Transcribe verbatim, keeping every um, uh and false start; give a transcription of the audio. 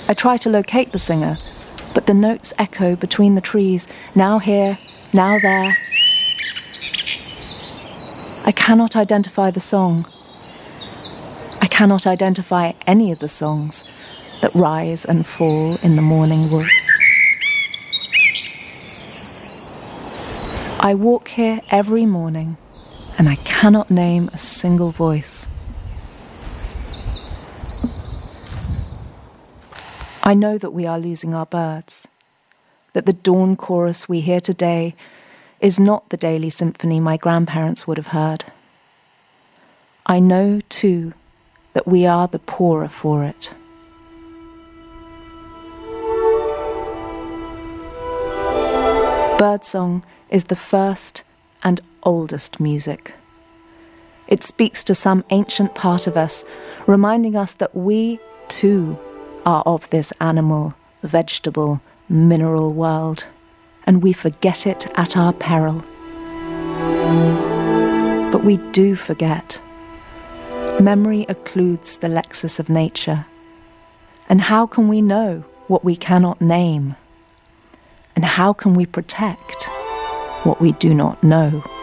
I try to locate the singer, but the notes echo between the trees, now here, now there. I cannot identify the song. I cannot identify any of the songs that rise and fall in the morning woods. I walk here every morning, and I cannot name a single voice. I know that we are losing our birds, that the dawn chorus we hear today is not the daily symphony my grandparents would have heard. I know, too, that we are the poorer for it. Birdsong is the first and oldest music. It speaks to some ancient part of us, reminding us that we, too, are of this animal, vegetable, mineral world, and we forget it at our peril. But we do forget. Memory occludes the lexis of nature. And how can we know what we cannot name? And how can we protect what we do not know?